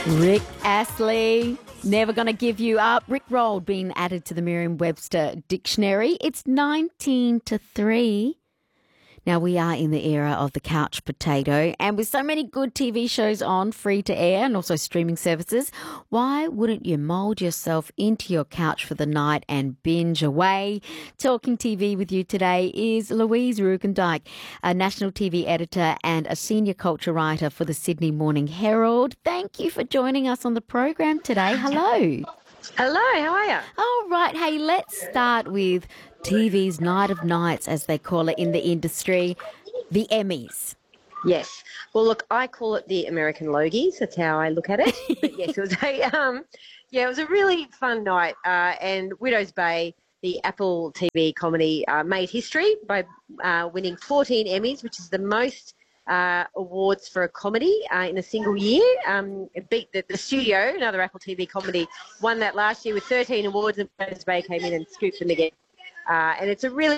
Rick Astley, Never Gonna Give You Up. Rick Rolled being added to the Merriam-Webster dictionary. It's 19 to 3. Now, we are in the era of the couch potato, and with so many good TV shows on, free to air and also streaming services, why wouldn't you mould yourself into your couch for the night and binge away? Talking TV with you today is Louise Rugendijk, a national TV editor and a senior culture writer for the Sydney Morning Herald. Thank you for joining us on the program today. Hello. Hello, how are you? All right. Hey, let's start with TV's Night of Nights, as they call it in the industry, the Emmys. Yes. Well, look, I call it the American Logies. That's how I look at it. But yes, it was a really fun night. And Widow's Bay, the Apple TV comedy, made history by winning 14 Emmys, which is the most awards for a comedy in a single year. It beat the Studio, another Apple TV comedy, won that last year with 13 awards, and Widow's Bay came in and scooped them again. And it's a really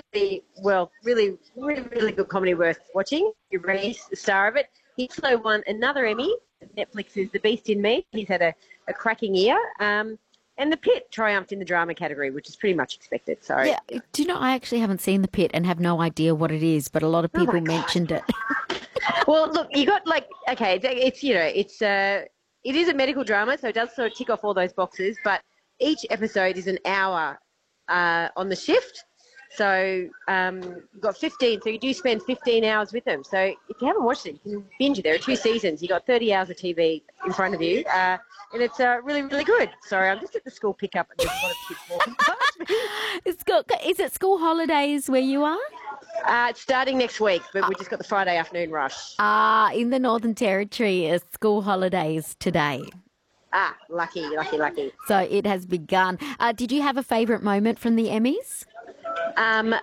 good comedy worth watching. You're really the star of it. He also won another Emmy. Netflix's The Beast in Me. He's had a cracking year. And The Pit triumphed in the drama category, which is pretty much expected. So, yeah. Do you know, I actually haven't seen The Pit and have no idea what it is, but a lot of people mentioned it. Well, look, you got it is a medical drama, so it does sort of tick off all those boxes, but each episode is an hour on the shift. So you've got 15, so you do spend 15 hours with them. So if you haven't watched it, you can binge it. There are 2 seasons. You've got 30 hours of TV in front of you, and it's really, really good. Sorry, I'm just at the school pickup and there's a lot of kids walking past me. Is it school holidays where you are? It's starting next week, but we just got the Friday afternoon rush. In the Northern Territory, it's school holidays today. Lucky. So it has begun. Did you have a favourite moment from the Emmys? My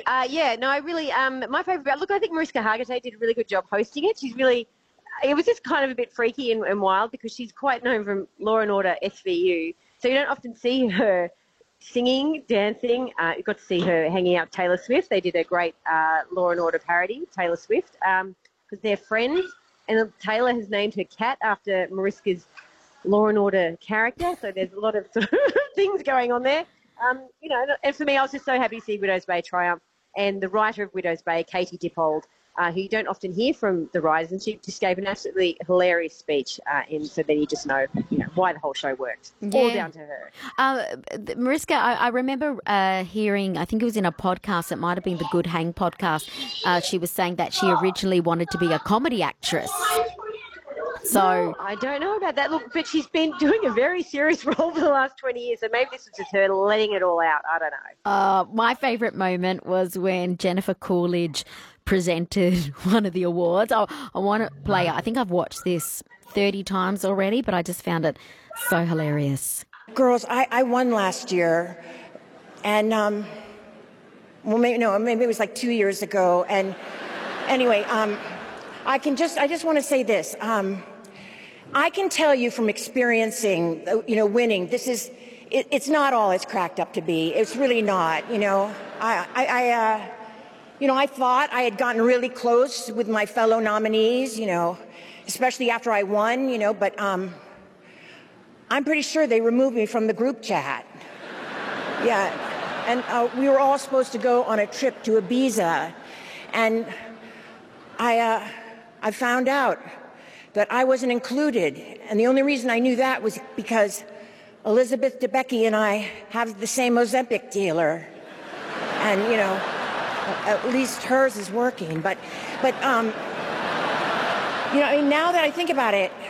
favourite. Look, I think Mariska Hargitay did a really good job hosting it. It was just kind of a bit freaky and wild because she's quite known from Law and Order SVU. So you don't often see her singing, dancing. You got to see her hanging out with Taylor Swift. They did a great Law and Order parody, Taylor Swift, because they're friends. And Taylor has named her cat after Mariska's Law and Order character. So there's a lot of sort of things going on there. And for me, I was just so happy to see Widow's Bay triumph. And the writer of Widow's Bay, Katie Dippold, who you don't often hear from the writers, and she just gave an absolutely hilarious speech so that you just know why the whole show worked. Yeah. All down to her. Mariska, I remember hearing, I think it was in a podcast, it might have been the Good Hang podcast, she was saying that she originally wanted to be a comedy actress. So I don't know about that. Look, but she's been doing a very serious role for the last 20 years, so maybe this was just her letting it all out. I don't know. My favourite moment was when Jennifer Coolidge presented one of the awards. I want to play it. I think I've watched this 30 times already, but I just found it so hilarious. Girls, I won last year, and maybe it was like 2 years ago. And anyway, I just want to say this. I can tell you from experiencing, winning, it's not all it's cracked up to be. It's really not. I thought I had gotten really close with my fellow nominees, especially after I won, but I'm pretty sure they removed me from the group chat. Yeah. And we were all supposed to go on a trip to Ibiza, and I found out that I wasn't included. And the only reason I knew that was because Elizabeth Debicki and I have the same Ozempic dealer. And, at least hers is working. But now that I think about it,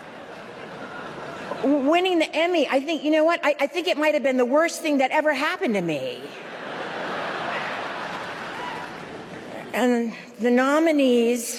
winning the Emmy, I think, I think it might have been the worst thing that ever happened to me. And the nominees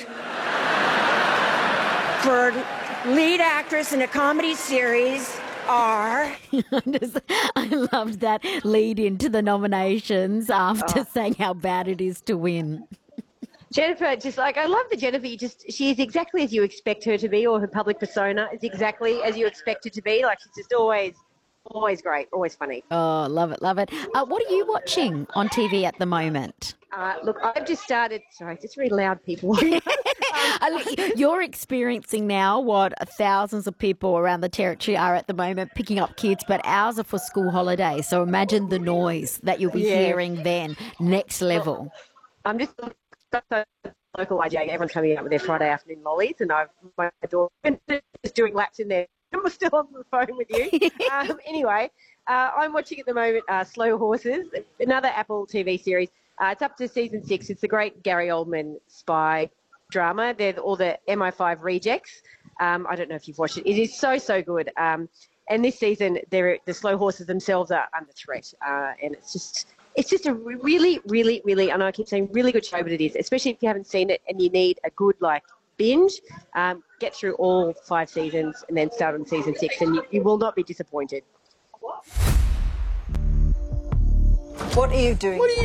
for lead actress in a comedy series are... I loved that lead into the nominations after saying how bad it is to win. Jennifer, I love that Jennifer, she is exactly as you expect her to be, or her public persona is exactly as you expect her to be. Like, she's just always great, always funny. Oh, love it. What are you watching on TV at the moment? Look, I've just started... Sorry, just really loud people. You're experiencing now what thousands of people around the territory are at the moment picking up kids, but ours are for school holidays. So imagine the noise that you'll be hearing then. Next level. I'm just local IGA. Everyone's coming up with their Friday afternoon lollies, and my daughter is doing laps in there. And we're still on the phone with you. Anyway, I'm watching at the moment Slow Horses, another Apple TV series. It's up to season 6. It's the great Gary Oldman spy drama. They're all the MI5 rejects. I don't know if you've watched it. It is so, so good. And this season, the Slow Horses themselves are under threat. And it's just a really, really, really, and I keep saying really good show, but it is, especially if you haven't seen it and you need a good, binge, get through all 5 seasons and then start on season 6, and you will not be disappointed. What are you doing?